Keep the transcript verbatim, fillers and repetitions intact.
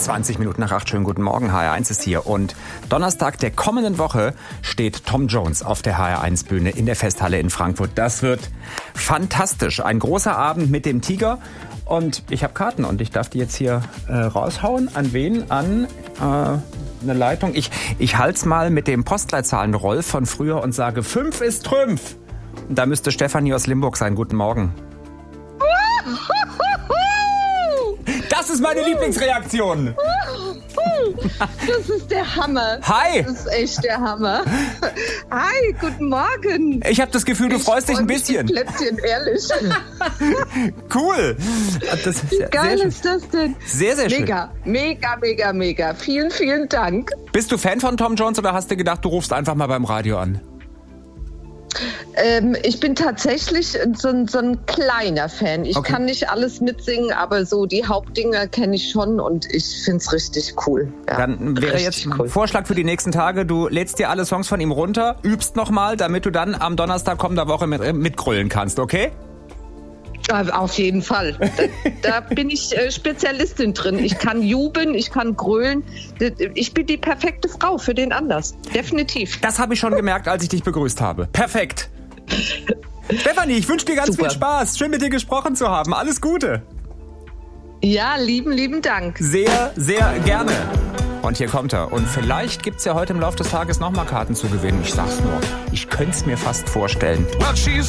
zwanzig Minuten nach acht. Schönen guten Morgen, H R eins ist hier. Und Donnerstag der kommenden Woche steht Tom Jones auf der H R eins Bühne in der Festhalle in Frankfurt. Das wird fantastisch. Ein großer Abend mit dem Tiger. Und ich habe Karten und ich darf die jetzt hier äh, raushauen. An wen? An äh, eine Leitung. Ich, ich halte es mal mit dem Postleitzahlen-Rolf von früher und sage, fünf ist Trümpf. Und da müsste Stefanie aus Limburg sein. Guten Morgen. Das ist meine Lieblingsreaktion. Das ist der Hammer. Hi. Das ist echt der Hammer. Hi, guten Morgen. Ich habe das Gefühl, du ich freust dich ein mich bisschen. Plätzchen, ehrlich. Cool. Das ist Wie sehr, geil sehr ist das denn? Sehr, sehr schön. Mega, mega, mega, mega. Vielen, vielen Dank. Bist du Fan von Tom Jones oder hast du gedacht, du rufst einfach mal beim Radio an? Ähm, ich bin tatsächlich so ein, so ein kleiner Fan. Ich Okay. kann nicht alles mitsingen, aber so die Hauptdinger kenne ich schon und ich finde es richtig cool. Ja, Dann wäre richtig jetzt ein cool. Vorschlag für die nächsten Tage, du lädst dir alle Songs von ihm runter, übst nochmal, damit du dann am Donnerstag kommender Woche mit, mitgrölen kannst, okay? Auf jeden Fall. Da, da bin ich äh, Spezialistin drin. Ich kann jubeln, ich kann grölen. Ich bin die perfekte Frau für den Anders. Definitiv. Das habe ich schon gemerkt, als ich dich begrüßt habe. Perfekt. Stefanie, ich wünsche dir ganz Super. viel Spaß. Schön mit dir gesprochen zu haben. Alles Gute. Ja, lieben, lieben Dank. Sehr, sehr gerne. Und hier kommt er. Und vielleicht gibt's ja heute im Laufe des Tages nochmal Karten zu gewinnen. Ich sag's nur. Ich könnte es mir fast vorstellen.